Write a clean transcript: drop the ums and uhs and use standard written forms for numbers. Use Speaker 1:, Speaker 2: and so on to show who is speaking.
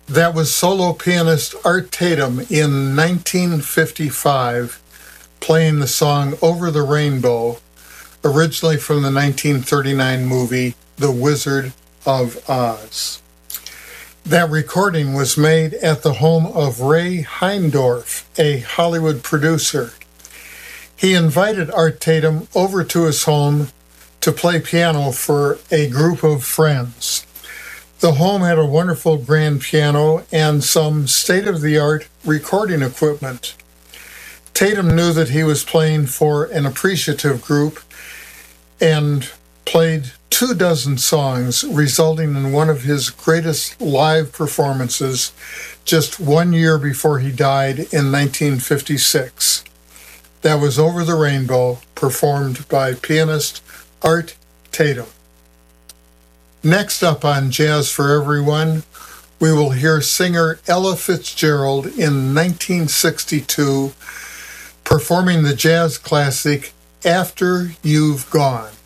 Speaker 1: That was solo pianist Art Tatum in 1955 playing the song Over the Rainbow, originally from the 1939 movie The Wizard of Oz. That recording was made at the home of Ray Heindorf, a Hollywood producer. He invited Art Tatum over to his home to play piano for a group of friends. The home had a wonderful grand piano and some state-of-the-art recording equipment. Tatum knew that he was playing for an appreciative group and played 24 songs, resulting in one of his greatest live performances just 1 year before he died in 1956. That was Over the Rainbow, performed by pianist Art Tatum. Next up on Jazz for Everyone, we will hear singer Ella Fitzgerald in 1962 performing the jazz classic After You've Gone.